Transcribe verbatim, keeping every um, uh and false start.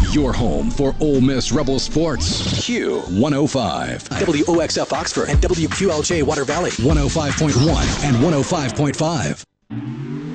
Your home for Ole Miss Rebel sports. Q one oh five. W O X F Oxford and W Q L J Water Valley. one oh five point one and one oh five point five.